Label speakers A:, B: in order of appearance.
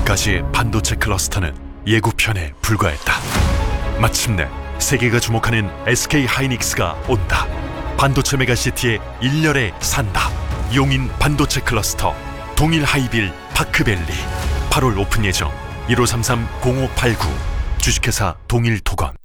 A: 지금까지의 반도체 클러스터는 예고편에 불과했다. 마침내 세계가 주목하는 SK 하이닉스가 온다. 반도체 메가시티의 일렬에 산다. 용인 반도체 클러스터 동일 하이빌 파크밸리 8월 오픈 예정. 1533-0589 주식회사 동일토건.